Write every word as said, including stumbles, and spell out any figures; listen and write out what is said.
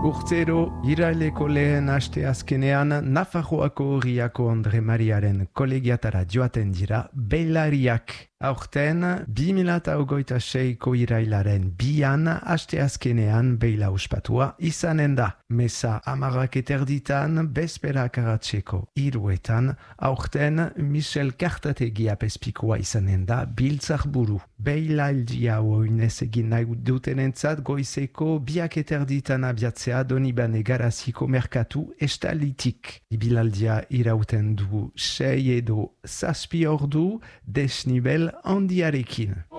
Urtero, iraileko lehen aste azkenean, Nafarroako Riako Andre Mariaren kolegiatara joaten dira beilariak. Aurten, bi mila hogeita seiko irailaren bian aste azkenean beila ospatua izanen da. Meza amarrak eterditan, bezperak aratzeko iruetan, aurten Michel Kartategi apezpikoa izanen da biltzar buru. Beilaldia oinez egin nahi dutenentzat goizeko biak eterditan abiatzea Donibane Garaziko merkatu estalitik. Ibilaldia irauten du sei edo zazpi ordu desnibel handiarekin.